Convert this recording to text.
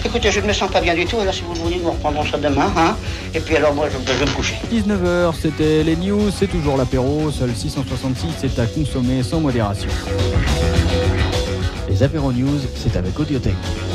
Écoutez, je ne me sens pas bien du tout, alors si vous le voulez, nous reprendrons ça demain, hein. Et puis alors moi, je vais me coucher. 19h, c'était les news, c'est toujours l'apéro, seul 666 c'est à consommer sans modération. Les apéros news, c'est avec Audiothèque.